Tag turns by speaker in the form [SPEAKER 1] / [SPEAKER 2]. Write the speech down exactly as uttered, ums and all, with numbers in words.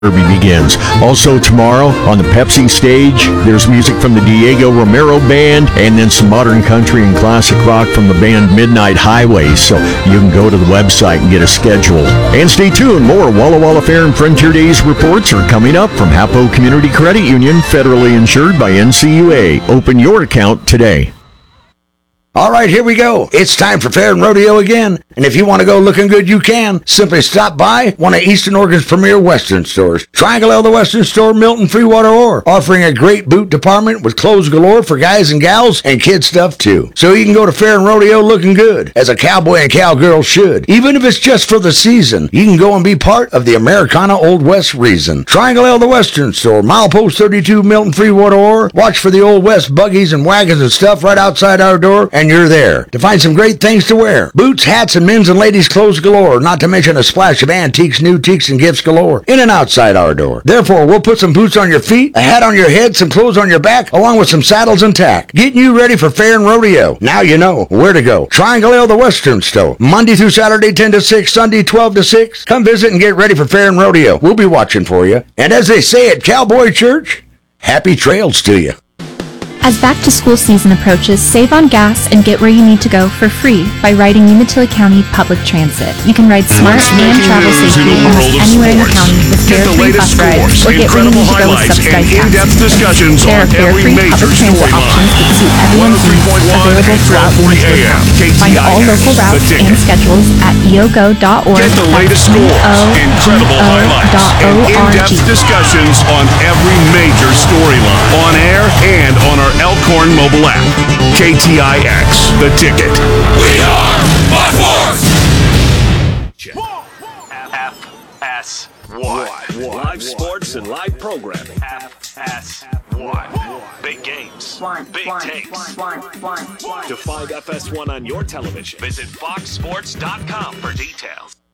[SPEAKER 1] Derby begins. Also tomorrow on the Pepsi stage, there's music from the Diego Romero Band and then some modern country and classic rock from the band Midnight Highway. So you can go to the website and get a schedule. And stay tuned. More Walla Walla Fair and Frontier Days reports are coming up from Hapo Community Credit Union, federally insured by N C U A. Open your account today.
[SPEAKER 2] All right, here we go. It's time for Fair and Rodeo again. And if you want to go looking good, you can. Simply stop by one of Eastern Oregon's premier Western stores. Triangle L, the Western Store, Milton, Freewater, Ore. Offering a great boot department with clothes galore for guys and gals and kid stuff too. So you can go to Fair and Rodeo looking good, as a cowboy and cowgirl should. Even if it's just for the season, you can go and be part of the Americana Old West reason. Triangle L, the Western Store, Milepost thirty-two, Milton, Freewater, Ore. Watch for the Old West buggies and wagons and stuff right outside our door, and you're there to find some great things to wear. Boots, hats, and men's and ladies' clothes galore, not to mention a splash of antiques, new teaks, and gifts galore in and outside our door. Therefore, we'll put some boots on your feet, a hat on your head, some clothes on your back, along with some saddles and tack. Getting you ready for Fair and Rodeo. Now you know where to go. Triangle L, the Western Store. Monday through Saturday, ten to six, Sunday, twelve to six. Come visit and get ready for Fair and Rodeo. We'll be watching for you. And as they say at Cowboy Church, happy trails to you.
[SPEAKER 3] As back-to-school season approaches, save on gas and get where you need to go for free by riding Umatilla County Public Transit. You can ride smart and travel safely almost anywhere in the county with fare-free bus rides or get where you need to go with subsidized taxis. There are fare-free public transit options that suit everyone's needs available throughout Umatilla County. Find all local routes and schedules at e o g o dot org.
[SPEAKER 4] Get the latest scores, incredible highlights, and in-depth discussions on every major storyline, on air and on our Elkhorn mobile app. K T I X, The Ticket. We are Buckforce!
[SPEAKER 5] F S one. Live sports and live programming. F S one. Big games. Big takes. To find F S one on your television, visit fox sports dot com for details.